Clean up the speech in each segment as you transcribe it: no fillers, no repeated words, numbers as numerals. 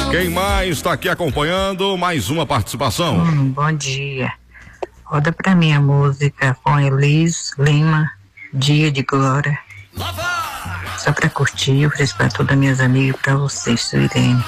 Quem mais está aqui acompanhando? Mais uma participação. Bom dia. Roda pra mim a música com Elis Lima, Dia de Glória. Só pra curtir, eu ofereço pra todas as minhas amigas e pra vocês, sou Irene.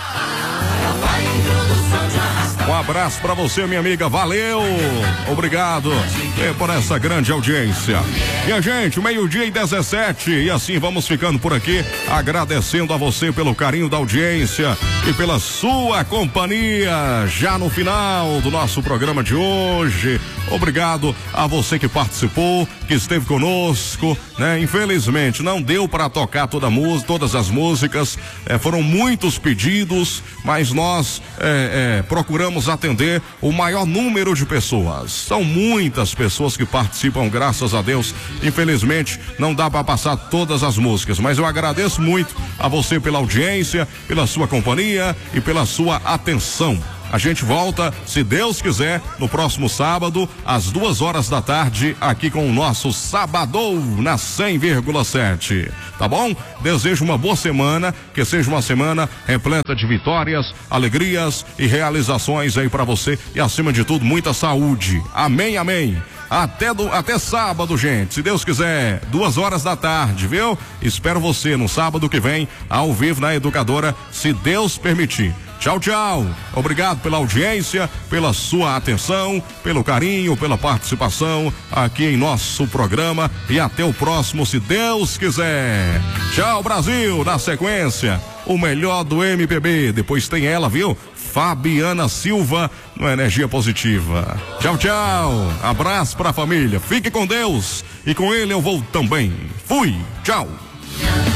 Um abraço pra você, minha amiga, valeu, obrigado por essa grande audiência. Minha gente, 12:17 e assim vamos ficando por aqui, agradecendo a você pelo carinho da audiência e pela sua companhia já no final do nosso programa de hoje. Obrigado a você que participou, que esteve conosco, né? Infelizmente não deu para tocar todas as músicas, foram muitos pedidos, mas nós procuramos atender o maior número de pessoas. São muitas pessoas que participam, graças a Deus. Infelizmente não dá para passar todas as músicas, mas eu agradeço muito a você pela audiência, pela sua companhia e pela sua atenção. A gente volta, se Deus quiser, no próximo sábado, às 2h da tarde, aqui com o nosso Sabadão na 100,7. Tá bom? Desejo uma boa semana, que seja uma semana repleta de vitórias, alegrias e realizações aí pra você e, acima de tudo, muita saúde. Amém, amém. Até sábado, gente, se Deus quiser, 2h da tarde, viu? Espero você no sábado que vem, ao vivo na Educadora, se Deus permitir. Tchau, tchau. Obrigado pela audiência, pela sua atenção, pelo carinho, pela participação aqui em nosso programa e até o próximo, se Deus quiser. Tchau, Brasil. Na sequência, o melhor do MPB. Depois tem ela, viu? Fabiana Silva no Energia Positiva. Tchau, tchau. Abraço pra família. Fique com Deus e com ele eu vou também. Fui. Tchau.